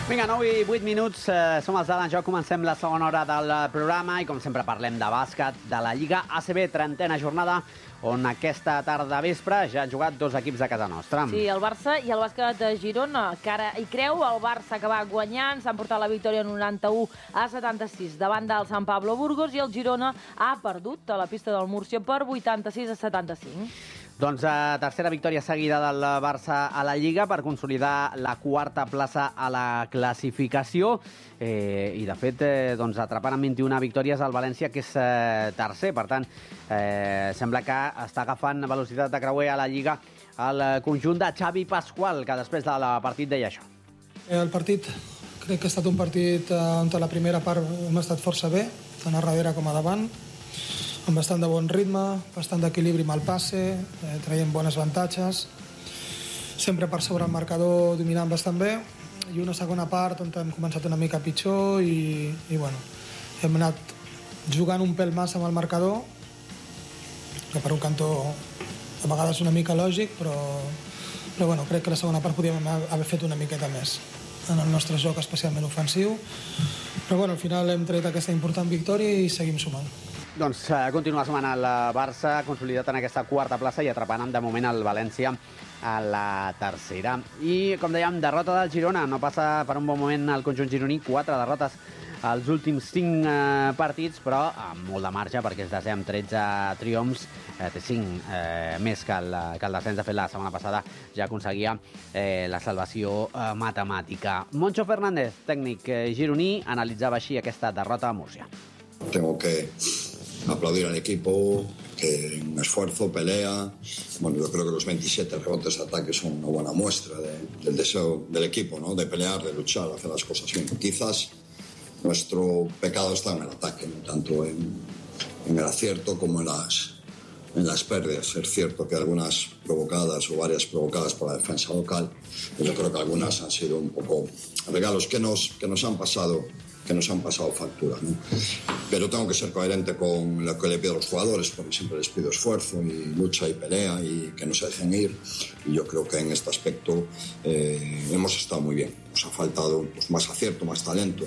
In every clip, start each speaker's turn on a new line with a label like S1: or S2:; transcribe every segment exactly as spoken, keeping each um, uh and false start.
S1: Vinga, nou i vuit minuts, eh, som els de l'Enjoc, comencem la segona hora del programa i com sempre parlem de bàsquet, de la Lliga A C B, trentena jornada, on aquesta tarda vespre ja han jugat dos equips de casa nostra.
S2: Sí, el Barça i el bàsquet de Girona, que ara hi creu, el Barça que va guanyant, s'han portat la victòria noranta-u a setanta-sis davant del Sant Pablo Burgos i el Girona ha perdut a la pista del Múrcia per vuitanta-sis a setanta-cinc.
S1: Doncs eh, tercera victòria seguida del Barça a la Lliga per consolidar la quarta plaça a la classificació eh, i de fet eh, doncs, atrapant amb vint-i-una victòries el València, que és eh, tercer. Per tant, eh, sembla que està agafant velocitat de creuer a la Lliga el conjunt de Xavi Pasqual, que després del partit deia això.
S3: El partit crec que ha estat un partit on a la primera part hem estat força bé, tant a darrere com a davant, amb bastant de bon ritme, bastant d'equilibri amb el passe, eh, traient bones avantatges, sempre per sobre el marcador dominant bastant bé, i una segona part on hem començat una mica pitjor i, i bueno, hem anat jugant un pèl massa amb el marcador, que per un cantó a vegades una mica lògic, però, però bueno, crec que la segona part podíem haver fet una miqueta més en el nostre joc, especialment ofensiu, però bueno, al final hem tret aquesta important victòria i seguim sumant.
S1: Doncs eh, continua sumant el Barça, consolidat en aquesta quarta plaça i atrapant de moment el València a la tercera. I, com dèiem, derrota del Girona. No passa per un bon moment el conjunt gironí, quatre derrotes als últims cinc eh, partits, però amb molt de marge, perquè és desè amb tretze triomfs, eh, té cinc eh, més que el, que el descens. De fet, la setmana passada ja aconseguia eh, la salvació eh, matemàtica. Moncho Fernández, tècnic eh, gironí, analitzava així aquesta derrota a Múrcia.
S4: Tengo que aplaudir al equipo, que en esfuerzo, pelea. Bueno, yo creo que los veintisiete rebotes de ataque son una buena muestra de, del deseo del equipo, ¿no? De pelear, de luchar, hacer las cosas bien. Quizás nuestro pecado está en el ataque, ¿no? Tanto en, en el acierto como en las, en las pérdidas. Es cierto que algunas provocadas o varias provocadas por la defensa local, pues yo creo que algunas han sido un poco regalos que nos, que nos han pasado que nos han pasado factura, ¿no? Pero tengo que ser coherente con lo que le pido a los jugadores, porque siempre les pido esfuerzo y lucha y pelea y que no se dejen ir, y yo creo que en este aspecto eh, hemos estado muy bien. Nos ha faltado pues, más acierto, más talento,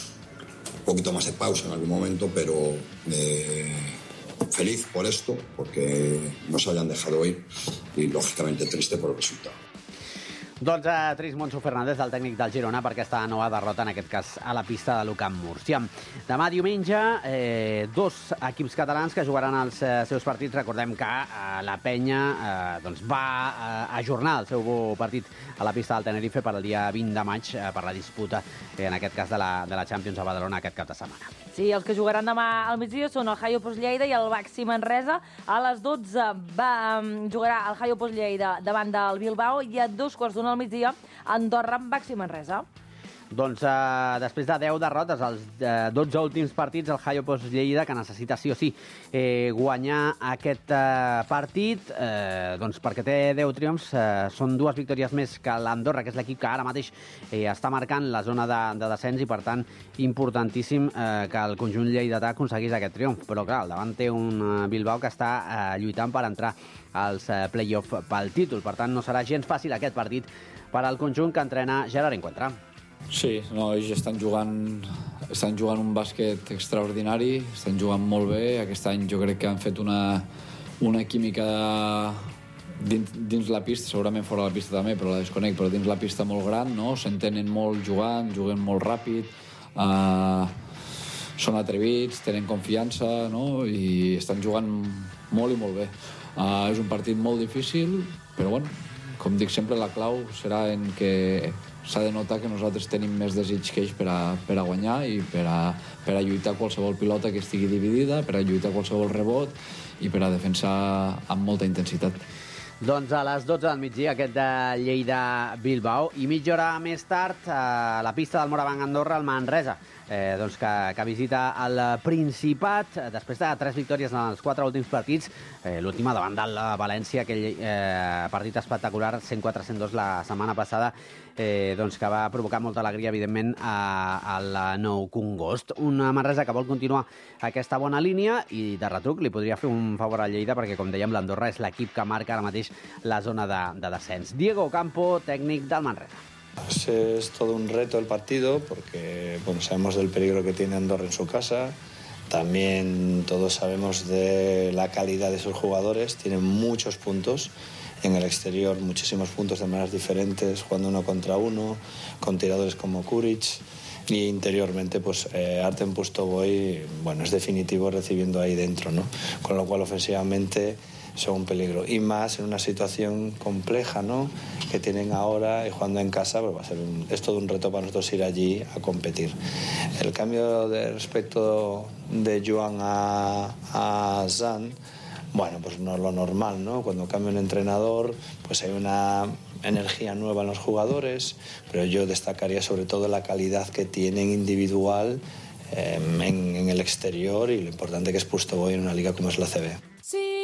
S4: un poquito más de pausa en algún momento, pero eh, feliz por esto, porque nos hayan dejado ir, y lógicamente triste por el resultado.
S1: Doncs a trist Moncho Fernández, el tècnic del Girona, per aquesta nova derrota, en aquest cas a la pista de l'U Camp Múrcia. Demà diumenge, eh, dos equips catalans que jugaran els eh, seus partits. Recordem que eh, la Penya eh, doncs va eh, ajornar el seu partit a la pista del Tenerife per al dia vint de maig eh, per la disputa, eh, en aquest cas de la, de la Champions a Badalona aquest cap de setmana.
S2: Sí, els que jugaran demà al migdia són el Hayo Post Lleida i el Baxi Manresa. A les dotze va, jugarà el Hayo Post Lleida davant del Bilbao i a dos quarts d'una al migdia Andorra amb Baxi Manresa.
S1: Doncs eh, després de deu derrotes als eh, dotze últims partits, el Hayo Post Lleida, que necessita sí o sí eh, guanyar aquest eh, partit, eh, doncs perquè té deu triomfs, eh, són dues victòries més que l'Andorra, que és l'equip que ara mateix eh, està marcant la zona de, de descens, i per tant importantíssim eh, que el conjunt lleidatà aconseguís aquest triomf. Però clar, al davant té un eh, Bilbao que està eh, lluitant per entrar als eh, play-off pel títol. Per tant, no serà gens fàcil aquest partit per al conjunt que entrena Gerard Encuentra.
S5: Sí, no, ells estan jugant, estan jugant un bàsquet extraordinari, estan jugant molt bé. Aquest any jo crec que han fet una, una química dins, dins la pista, segurament fora la pista també, però la desconec, però dins la pista molt gran, no? S'entenen molt jugant, juguen molt ràpid, uh, són atrevits, tenen confiança, no? I estan jugant molt i molt bé. Uh, és un partit molt difícil, però bueno, com dic sempre, la clau serà en que s'ha de notar que nosaltres tenim més desig que ells per a, per a guanyar i per a, per a lluitar qualsevol pilota que estigui dividida, per a lluitar qualsevol rebot i per a defensar amb molta intensitat.
S1: Doncs a les dotze del migdia aquest de Lleida-Bilbao, i mitja hora més tard a la pista del Morabanc Andorra, el Manresa, eh, doncs que, que visita el Principat després de tres victòries en els quatre últims partits, eh, l'última davant del València, aquell eh, partit espectacular cent quatre a cent dos la setmana passada, eh, doncs que va provocar molta alegria, evidentment, al Nou Congost. Una Manresa que vol continuar aquesta bona línia i de retruc li podria fer un favor a Lleida, perquè, com dèiem, l'Andorra és l'equip que marca ara mateix la zona de, de descens. Diego Campo, tècnic del Manresa.
S6: Pues es todo un reto el partido porque bueno, sabemos del peligro que tiene Andorra en su casa. También todos sabemos de la calidad de sus jugadores. Tienen muchos puntos en el exterior, muchísimos puntos de maneras diferentes, jugando uno contra uno, con tiradores como Kuric. Y interiormente, pues eh, Artem Pustovoy, bueno, es definitivo recibiendo ahí dentro, ¿no? Con lo cual ofensivamente son un peligro. Y más en una situación compleja, ¿no? Que tienen ahora y jugando en casa, pues va a ser un, es todo un reto para nosotros ir allí a competir. El cambio de respecto de Joan a, a Zan, bueno, pues no es lo normal, ¿no? Cuando cambia un entrenador, pues hay una energía nueva en los jugadores, pero yo destacaría sobre todo la calidad que tienen individual eh, en, en el exterior y lo importante que es Pustovoy en una liga como es la A C B. Sí.